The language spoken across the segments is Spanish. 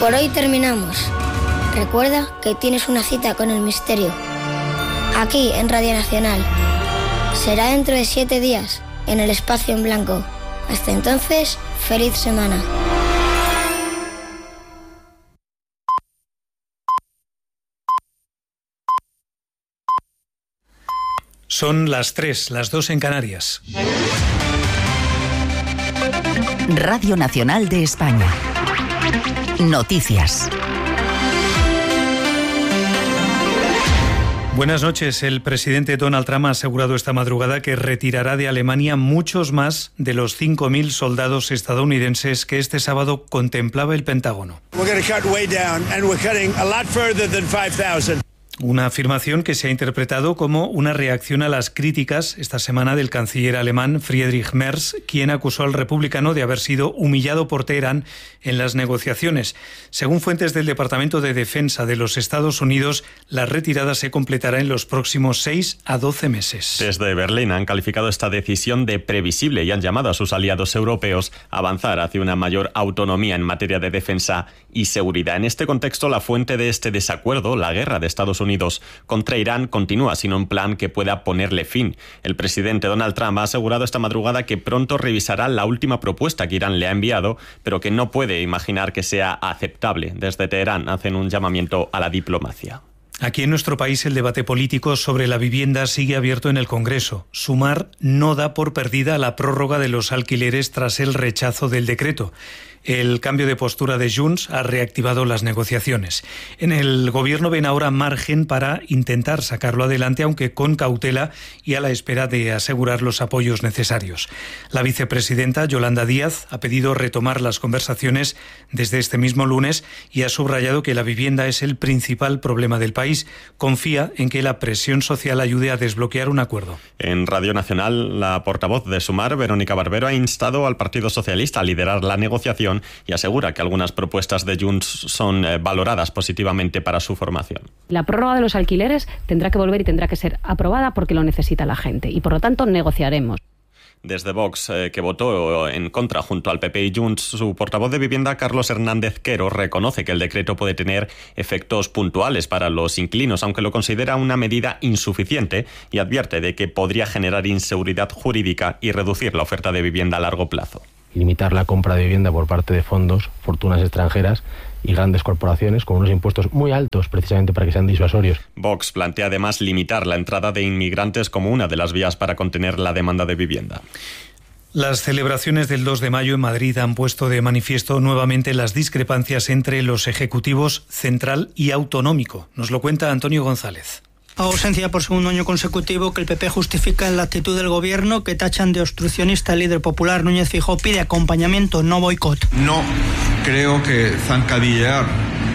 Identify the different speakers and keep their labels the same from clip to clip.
Speaker 1: Por hoy terminamos. Recuerda que tienes una cita con el misterio. Aquí, en Radio Nacional. Será dentro de 7 días, en el espacio en blanco. Hasta entonces, feliz semana.
Speaker 2: Son las 3, las 2 en Canarias.
Speaker 3: Radio Nacional de España. Noticias.
Speaker 2: Buenas noches. El presidente Donald Trump ha asegurado esta madrugada que retirará de Alemania muchos más de los 5.000 soldados estadounidenses que este sábado contemplaba el Pentágono. Una afirmación que se ha interpretado como una reacción a las críticas esta semana del canciller alemán Friedrich Merz, quien acusó al republicano de haber sido humillado por Teherán en las negociaciones. Según fuentes del Departamento de Defensa de los Estados Unidos, la retirada se completará en los próximos 6 a 12 meses.
Speaker 4: Desde Berlín han calificado esta decisión de previsible y han llamado a sus aliados europeos a avanzar hacia una mayor autonomía en materia de defensa y seguridad. En este contexto, la fuente de este desacuerdo, la guerra de Estados Unidos contra Irán, continúa sin un plan que pueda ponerle fin. El presidente Donald Trump ha asegurado esta madrugada que pronto revisará la última propuesta que Irán le ha enviado, pero que no puede imaginar que sea aceptable. Desde Teherán hacen un llamamiento a la diplomacia.
Speaker 2: Aquí en nuestro país el debate político sobre la vivienda sigue abierto en el Congreso. Sumar no da por perdida la prórroga de los alquileres tras el rechazo del decreto. El cambio de postura de Junts ha reactivado las negociaciones. En el Gobierno ven ahora margen para intentar sacarlo adelante, aunque con cautela y a la espera de asegurar los apoyos necesarios. La vicepresidenta Yolanda Díaz ha pedido retomar las conversaciones desde este mismo lunes y ha subrayado que la vivienda es el principal problema del país. Confía en que la presión social ayude a desbloquear un acuerdo.
Speaker 4: En Radio Nacional, la portavoz de Sumar, Verónica Barbero, ha instado al Partido Socialista a liderar la negociación y asegura que algunas propuestas de Junts son valoradas positivamente para su formación.
Speaker 5: La prórroga de los alquileres tendrá que volver y tendrá que ser aprobada porque lo necesita la gente y por lo tanto negociaremos.
Speaker 4: Desde Vox, que votó en contra junto al PP y Junts, su portavoz de Vivienda, Carlos Hernández Quero, reconoce que el decreto puede tener efectos puntuales para los inquilinos, aunque lo considera una medida insuficiente y advierte de que podría generar inseguridad jurídica y reducir la oferta de vivienda a largo plazo.
Speaker 6: Limitar la compra de vivienda por parte de fondos, fortunas extranjeras y grandes corporaciones con unos impuestos muy altos precisamente para que sean disuasorios.
Speaker 4: Vox plantea además limitar la entrada de inmigrantes como una de las vías para contener la demanda de vivienda.
Speaker 2: Las celebraciones del 2 de mayo en Madrid han puesto de manifiesto nuevamente las discrepancias entre los ejecutivos central y autonómico. Nos lo cuenta Antonio González.
Speaker 7: Ausencia por segundo año consecutivo que el PP justifica en la actitud del gobierno, que tachan de obstruccionista. El líder popular Núñez Feijóo pide acompañamiento, no boicot.
Speaker 8: No creo que zancadillear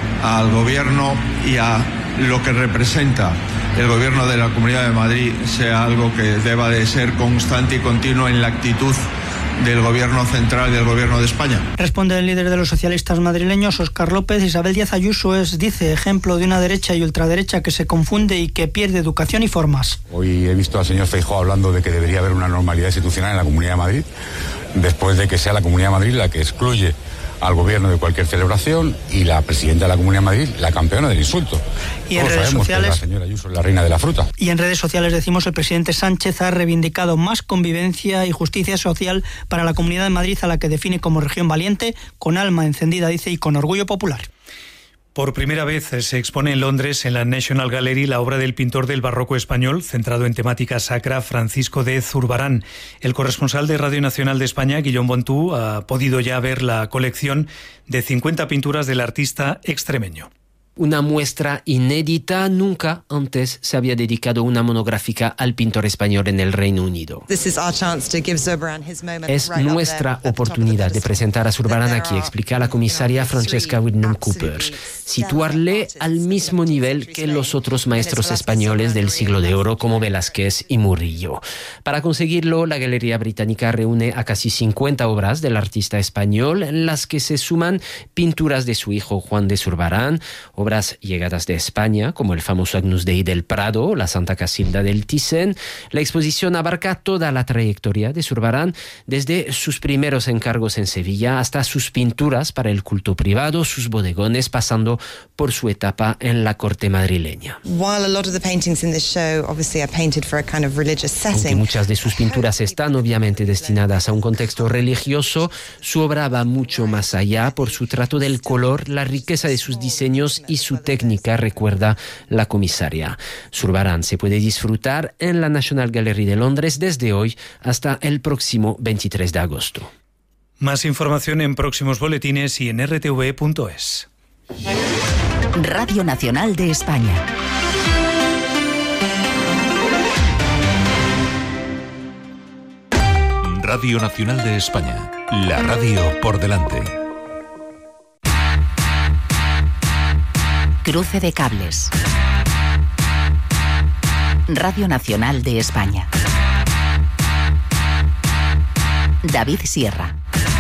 Speaker 8: al gobierno y a lo que representa el gobierno de la Comunidad de Madrid sea algo que deba de ser constante y continuo en la actitud del gobierno central y del gobierno de España.
Speaker 7: Responde el líder de los socialistas madrileños, Óscar López. Isabel Díaz Ayuso es, dice, ejemplo de una derecha y ultraderecha que se confunde y que pierde educación y formas.
Speaker 9: Hoy he visto al señor Feijóo hablando de que debería haber una normalidad institucional en la Comunidad de Madrid, después de que sea la Comunidad de Madrid la que excluye al gobierno de cualquier celebración y la presidenta de la Comunidad de Madrid la campeona del insulto.
Speaker 7: Y en redes sociales,
Speaker 9: la señora Ayuso es la reina de la fruta.
Speaker 7: Y en redes sociales, decimos, el presidente Sánchez ha reivindicado más convivencia y justicia social para la Comunidad de Madrid, a la que define como región valiente, con alma encendida, dice, y con orgullo popular.
Speaker 2: Por primera vez se expone en Londres, en la National Gallery, la obra del pintor del barroco español, centrado en temática sacra, Francisco de Zurbarán. El corresponsal de Radio Nacional de España, Guillaume Bontú, ha podido ya ver la colección de 50 pinturas del artista extremeño.
Speaker 10: Una muestra inédita. Nunca antes se había dedicado una monográfica al pintor español en el Reino Unido. Es nuestra oportunidad de presentar a Zurbarán aquí, explica la comisaria Francesca Whitnam-Coopers, situarle al mismo nivel que los otros maestros españoles del siglo de oro como Velázquez y Murillo. Para conseguirlo, la Galería Británica reúne a casi 50 obras del artista español, en las que se suman pinturas de su hijo Juan de Zurbarán, obras obras llegadas de España, como el famoso Agnus Dei del Prado o la Santa Casilda del Thyssen. La exposición abarca toda la trayectoria de Zurbarán, desde sus primeros encargos en Sevilla hasta sus pinturas para el culto privado, sus bodegones, pasando por su etapa en la corte madrileña. Aunque muchas de sus pinturas están obviamente destinadas a un contexto religioso, su obra va mucho más allá por su trato del color, la riqueza de sus diseños y su técnica, recuerda la comisaria. Zurbarán se puede disfrutar en la National Gallery de Londres desde hoy hasta el próximo 23 de agosto.
Speaker 2: Más información en próximos boletines y en rtv.es.
Speaker 3: Radio Nacional de España.
Speaker 11: Radio Nacional de España. La radio por delante.
Speaker 3: Cruce de cables. Radio Nacional de España. David Sierra.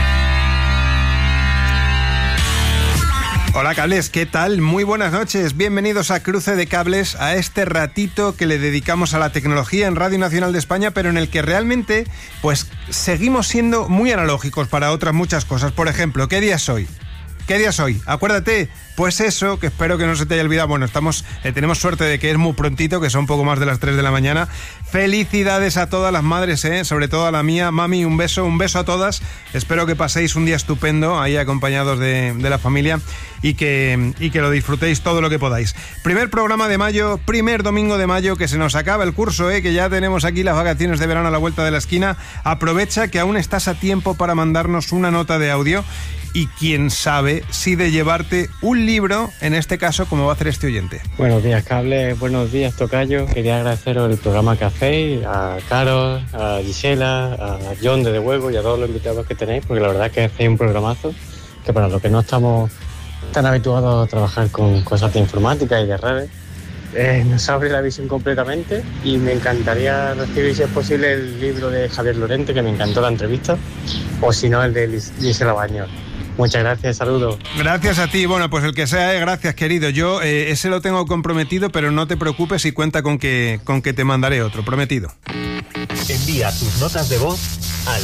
Speaker 12: Hola cables, ¿qué tal? Muy buenas noches, bienvenidos a Cruce de Cables, a este ratito que le dedicamos a la tecnología en Radio Nacional de España, pero en el que realmente pues seguimos siendo muy analógicos para otras muchas cosas. Por ejemplo, ¿qué día es hoy? ¿Qué día es hoy? Acuérdate, pues eso, que espero que no se te haya olvidado. Bueno, tenemos suerte de que es muy prontito, que son un poco más de las 3 de la mañana. Felicidades a todas las madres, sobre todo a la mía. Mami, un beso a todas. Espero que paséis un día estupendo ahí acompañados de la familia y que lo disfrutéis todo lo que podáis. Primer programa de mayo, primer domingo de mayo, que se nos acaba el curso, que ya tenemos aquí las vacaciones de verano a la vuelta de la esquina. Aprovecha que aún estás a tiempo para mandarnos una nota de audio y quién sabe si de llevarte un libro, en este caso, como va a hacer este oyente.
Speaker 13: Buenos días, cables, buenos días, tocayo. Quería agradeceros el programa que hacéis, a Carol, a Gisela, a John de Huevo y a todos los invitados que tenéis, porque la verdad es que hacéis un programazo que para los que no estamos tan habituados a trabajar con cosas de informática y de redes, nos abre la visión completamente y me encantaría recibir, si es posible, el libro de Javier Lorente, que me encantó la entrevista, o si no, el de Gisela Baños. Muchas gracias, saludos.
Speaker 12: Gracias a ti, bueno, pues el que sea, gracias querido. Yo ese lo tengo comprometido, pero no te preocupes y cuenta con que te mandaré otro, prometido.
Speaker 14: Envía tus notas de voz al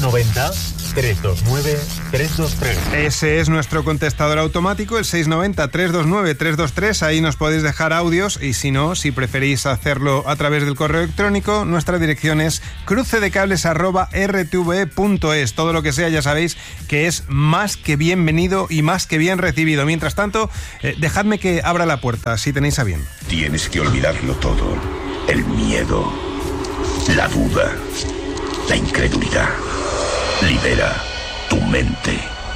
Speaker 14: 690-329-323.
Speaker 12: Ese es nuestro contestador automático, el 690-329-323. Ahí nos podéis dejar audios y si no, si preferís hacerlo a través del correo electrónico, nuestra dirección es crucedecables@rtve.es. Todo lo que sea, ya sabéis que es más que bienvenido y más que bien recibido. Mientras tanto, dejadme que abra la puerta, si tenéis a bien.
Speaker 15: Tienes que olvidarlo todo. El miedo, la duda, la incredulidad. Libera tu mente.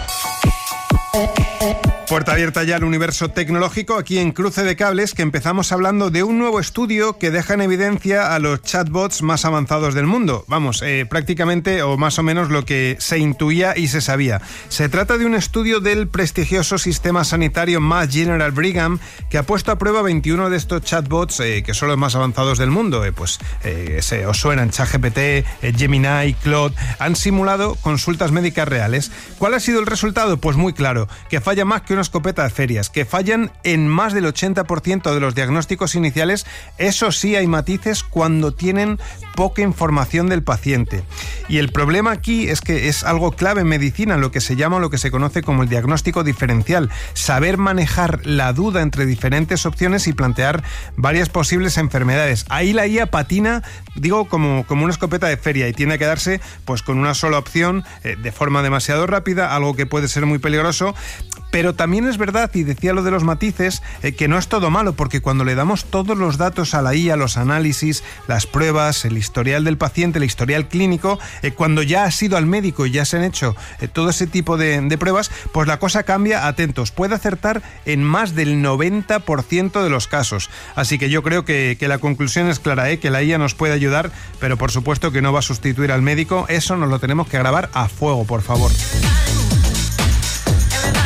Speaker 12: Puerta abierta ya al universo tecnológico aquí en Cruce de Cables, que empezamos hablando de un nuevo estudio que deja en evidencia a los chatbots más avanzados del mundo. Vamos, prácticamente o más o menos lo que se intuía y se sabía. Se trata de un estudio del prestigioso sistema sanitario Mass General Brigham, que ha puesto a prueba 21 de estos chatbots que son los más avanzados del mundo. Os suenan ChatGPT, Gemini, Claude. Han simulado consultas médicas reales. ¿Cuál ha sido el resultado? Pues muy claro, que falla más que una escopeta de ferias, que fallan en más del 80% de los diagnósticos iniciales. Eso sí, hay matices cuando tienen poca información del paciente. Y el problema aquí es que es algo clave en medicina, lo que se llama, lo que se conoce como el diagnóstico diferencial. Saber manejar la duda entre diferentes opciones y plantear varias posibles enfermedades. Ahí la IA patina, digo, como una escopeta de feria, y tiene que darse pues con una sola opción de forma demasiado rápida, algo que puede ser muy peligroso. Pero también es verdad, y decía lo de los matices, que no es todo malo, porque cuando le damos todos los datos a la IA, los análisis, las pruebas, el historial del paciente, el historial clínico, cuando ya ha sido al médico y ya se han hecho todo ese tipo de pruebas, pues la cosa cambia. Atentos, puede acertar en más del 90% de los casos. Así que yo creo que la conclusión es clara, que la IA nos puede ayudar, pero por supuesto que no va a sustituir al médico. Eso nos lo tenemos que grabar a fuego, por favor.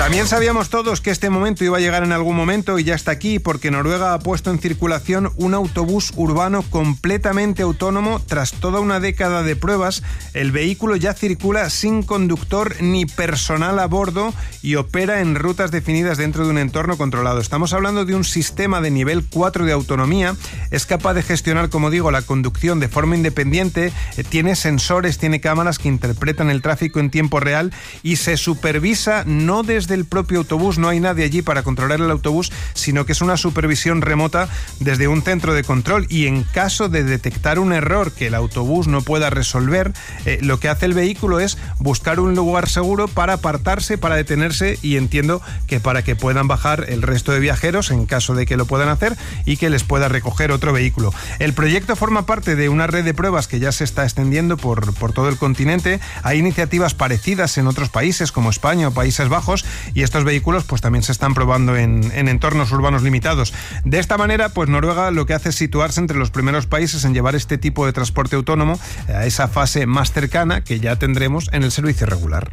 Speaker 12: También sabíamos todos que este momento iba a llegar en algún momento y ya está aquí, porque Noruega ha puesto en circulación un autobús urbano completamente autónomo. Tras toda una década de pruebas, el vehículo ya circula sin conductor ni personal a bordo y opera en rutas definidas dentro de un entorno controlado. Estamos hablando de un sistema de nivel 4 de autonomía. Es capaz de gestionar, como digo, la conducción de forma independiente. Tiene sensores, tiene cámaras que interpretan el tráfico en tiempo real y se supervisa no desde el propio autobús, no hay nadie allí para controlar el autobús, sino que es una supervisión remota desde un centro de control, y en caso de detectar un error que el autobús no pueda resolver, lo que hace el vehículo es buscar un lugar seguro para apartarse, para detenerse, y entiendo que para que puedan bajar el resto de viajeros en caso de que lo puedan hacer y que les pueda recoger otro vehículo. El proyecto forma parte de una red de pruebas que ya se está extendiendo por todo el continente. Hay iniciativas parecidas en otros países como España o Países Bajos, y estos vehículos pues también se están probando en entornos urbanos limitados. De esta manera, pues Noruega lo que hace es situarse entre los primeros países en llevar este tipo de transporte autónomo a esa fase más cercana que ya tendremos en el servicio regular.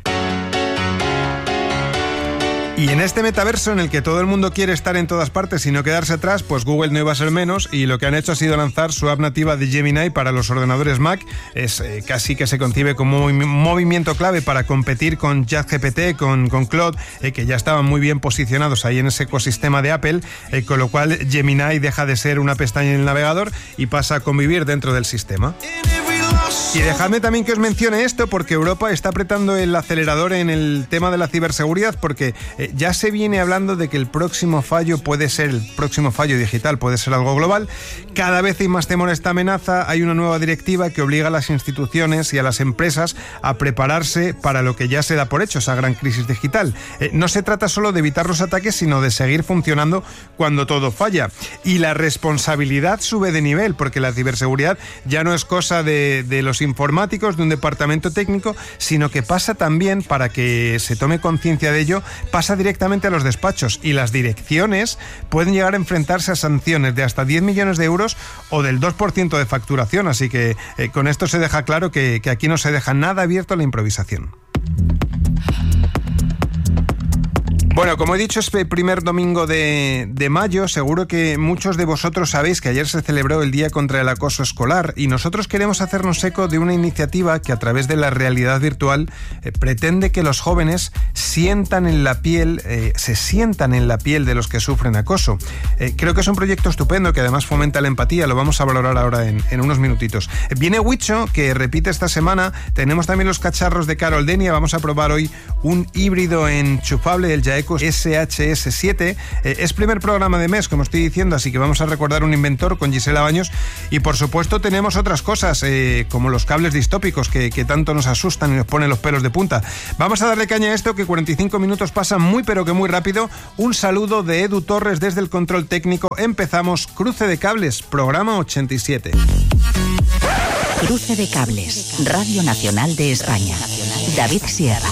Speaker 12: Y en este metaverso en el que todo el mundo quiere estar en todas partes y no quedarse atrás, pues Google no iba a ser menos, y lo que han hecho ha sido lanzar su app nativa de Gemini para los ordenadores Mac. Es casi que se concibe como un movimiento clave para competir con ChatGPT, con Claude, que ya estaban muy bien posicionados ahí en ese ecosistema de Apple, con lo cual Gemini deja de ser una pestaña en el navegador y pasa a convivir dentro del sistema. Y dejadme también que os mencione esto, porque Europa está apretando el acelerador en el tema de la ciberseguridad, porque ya se viene hablando de que el próximo fallo digital puede ser algo global. Cada vez hay más temor a esta amenaza. Hay una nueva directiva que obliga a las instituciones y a las empresas a prepararse para lo que ya se da por hecho, esa gran crisis digital. No se trata solo de evitar los ataques, sino de seguir funcionando cuando todo falla. Y la responsabilidad sube de nivel, porque la ciberseguridad ya no es cosa de los informáticos, de un departamento técnico, sino que pasa también, para que se tome conciencia de ello, pasa directamente a los despachos, y las direcciones pueden llegar a enfrentarse a sanciones de hasta 10 millones de euros o del 2% de facturación, así que con esto se deja claro que aquí no se deja nada abierto a la improvisación. Bueno, como he dicho, es el primer domingo de mayo. Seguro que muchos de vosotros sabéis que ayer se celebró el Día contra el Acoso Escolar, y nosotros queremos hacernos eco de una iniciativa que a través de la realidad virtual pretende que los jóvenes se sientan en la piel de los que sufren acoso. Creo que es un proyecto estupendo que además fomenta la empatía. Lo vamos a valorar ahora en unos minutitos. Viene Wicho, que repite esta semana. Tenemos también los cacharros de Carol Denia. Vamos a probar hoy un híbrido enchufable del Jaeco SHS7. Es primer programa de mes, como estoy diciendo, así que vamos a recordar un inventor con Gisela Baños, y por supuesto tenemos otras cosas como los cables distópicos que tanto nos asustan y nos ponen los pelos de punta. Vamos a darle caña a esto, que 45 minutos pasan muy pero que muy rápido. Un saludo de Edu Torres desde el control técnico. Empezamos Cruce de Cables, programa 87.
Speaker 3: Cruce de Cables, Radio Nacional de España. David Sierra.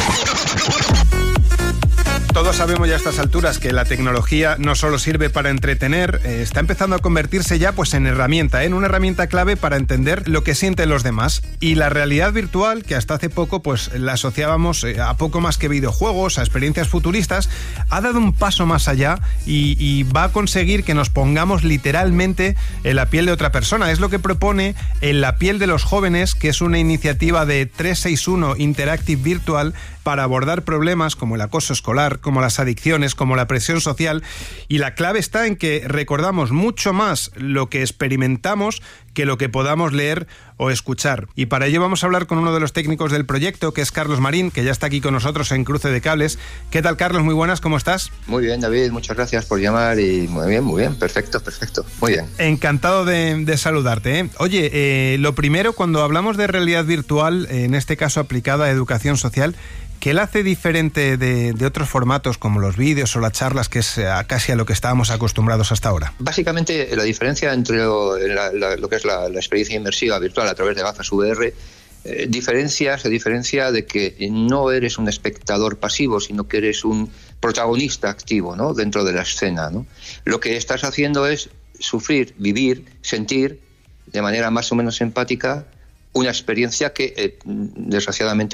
Speaker 12: Todos sabemos ya a estas alturas que la tecnología no solo sirve para entretener, está empezando a convertirse ya pues en herramienta, en una herramienta clave para entender lo que sienten los demás. Y la realidad virtual, que hasta hace poco pues la asociábamos a poco más que videojuegos, a experiencias futuristas, ha dado un paso más allá y va a conseguir que nos pongamos literalmente en la piel de otra persona. Es lo que propone En la piel de los jóvenes, que es una iniciativa de 361 Interactive Virtual para abordar problemas como el acoso escolar, como las adicciones, como la presión social. Y la clave está en que recordamos mucho más lo que experimentamos que lo que podamos leer o escuchar. Y para ello vamos a hablar con uno de los técnicos del proyecto, que es Carlos Marín, que ya está aquí con nosotros en Cruce de Cables. ¿Qué tal, Carlos? Muy buenas, ¿cómo estás?
Speaker 16: Muy bien, David, muchas gracias por llamar y muy bien, perfecto, muy bien.
Speaker 12: Encantado de saludarte, ¿eh? Oye, lo primero, cuando hablamos de realidad virtual, en este caso aplicada a educación social, ¿qué la hace diferente de otros formatos como los vídeos o las charlas, que es casi a lo que estábamos acostumbrados hasta ahora?
Speaker 16: Básicamente, la diferencia entre lo que es la experiencia inmersiva virtual a través de gafas VR se diferencia de que no eres un espectador pasivo, sino que eres un protagonista activo, ¿no?, dentro de la escena, ¿no? Lo que estás haciendo es sufrir, vivir, sentir de manera más o menos empática una experiencia que desgraciadamente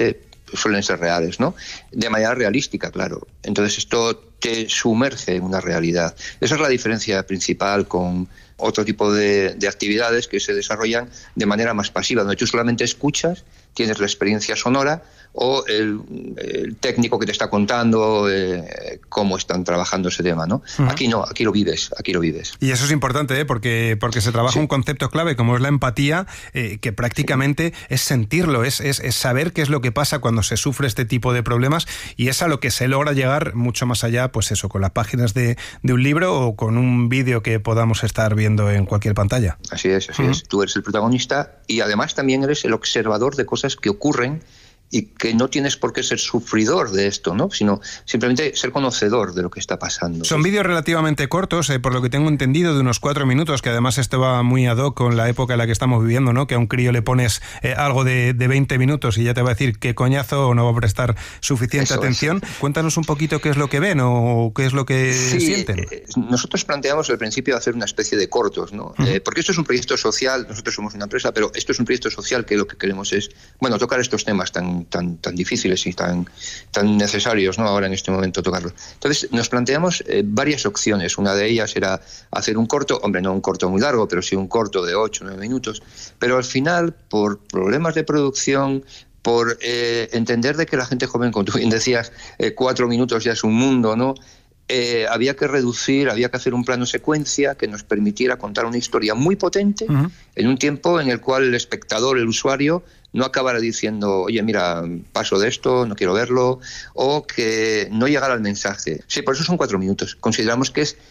Speaker 16: suelen ser reales, ¿no? De manera realística, claro. Entonces esto te sumerge en una realidad. Esa es la diferencia principal con otro tipo de actividades que se desarrollan de manera más pasiva, donde tú solamente escuchas, tienes la experiencia sonora o el técnico que te está contando cómo están trabajando ese tema, ¿no? Uh-huh. Aquí no, aquí lo vives.
Speaker 12: Y eso es importante, porque se trabaja un concepto clave como es la empatía, que prácticamente es sentirlo, es saber qué es lo que pasa cuando se sufre este tipo de problemas, y es a lo que se logra llegar mucho más allá, pues eso, con las páginas de un libro o con un vídeo que podamos estar viendo en cualquier pantalla.
Speaker 16: Así es. Tú eres el protagonista y además también eres el observador de cosas que ocurren y que no tienes por qué ser sufridor de esto, ¿no? Sino simplemente ser conocedor de lo que está pasando.
Speaker 12: Son vídeos relativamente cortos, por lo que tengo entendido, de unos 4 minutos, que además esto va muy ad hoc con la época en la que estamos viviendo, ¿no? Que a un crío le pones algo de 20 minutos y ya te va a decir qué coñazo o no va a prestar suficiente atención. Cuéntanos un poquito qué es lo que ven o qué es lo que sienten.
Speaker 16: Nosotros planteamos al principio hacer una especie de cortos, ¿no? Porque esto es un proyecto social, nosotros somos una empresa, pero esto es un proyecto social que lo que queremos es, bueno, tocar estos temas tan difíciles y tan necesarios, ¿no? Ahora en este momento tocarlos. Entonces nos planteamos varias opciones. Una de ellas era hacer un corto, no un corto muy largo, pero sí un corto de 8 o 9 minutos, pero al final, por problemas de producción, por entender de que la gente joven, como tú bien decías, 4 minutos ya es un mundo, ¿no? Había que reducir, había que hacer un plano secuencia que nos permitiera contar una historia muy potente en un tiempo en el cual el espectador, el usuario, no acabara diciendo, oye, mira, paso de esto, no quiero verlo, o que no llegara el mensaje. Sí, por eso son 4 minutos. Consideramos que es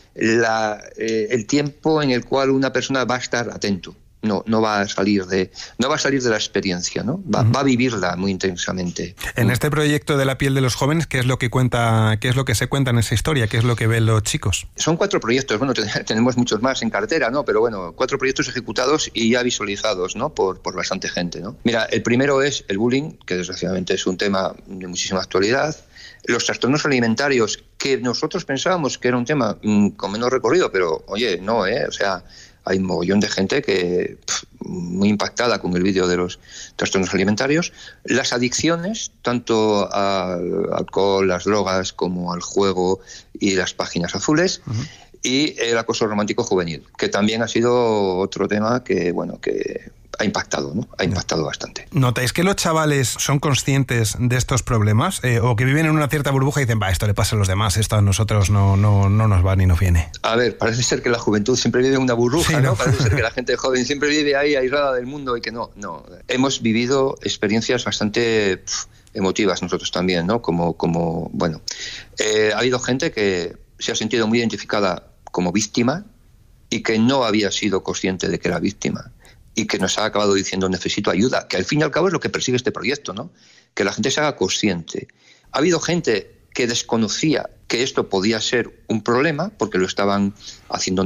Speaker 16: el tiempo en el cual una persona va a estar atento. No va a salir de la experiencia, ¿no? Va a vivirla muy intensamente.
Speaker 12: En este proyecto de la piel de los jóvenes, ¿qué es lo que se cuenta en esa historia? ¿Qué es lo que ven los chicos?
Speaker 16: Son 4 proyectos. Bueno, tenemos muchos más en cartera, ¿no? Pero bueno, 4 proyectos ejecutados y ya visualizados, ¿no? Por bastante gente, ¿no? Mira, el primero es el bullying, que desgraciadamente es un tema de muchísima actualidad. Los trastornos alimentarios, que nosotros pensábamos que era un tema con menos recorrido, pero oye, no, o sea, hay un mogollón de gente que muy impactada con el vídeo de los trastornos alimentarios. Las adicciones, tanto al alcohol, las drogas, como al juego y las páginas azules. Y el acoso romántico juvenil, que también ha sido otro tema que ha impactado, ¿no? Ha impactado bastante.
Speaker 12: ¿Notáis que los chavales son conscientes de estos problemas? ¿O que viven en una cierta burbuja y dicen, esto le pasa a los demás, esto a nosotros no nos va ni nos viene?
Speaker 16: A ver, parece ser que la juventud siempre vive en una burbuja, sí, ¿no? Parece ser que la gente joven siempre vive ahí aislada del mundo y que no. Hemos vivido experiencias bastante emotivas nosotros también, ¿no? Ha habido gente que se ha sentido muy identificada como víctima y que no había sido consciente de que era víctima y que nos ha acabado diciendo necesito ayuda, que al fin y al cabo es lo que persigue este proyecto, ¿no? Que la gente se haga consciente. Ha habido gente que desconocía que esto podía ser un problema porque lo estaban haciendo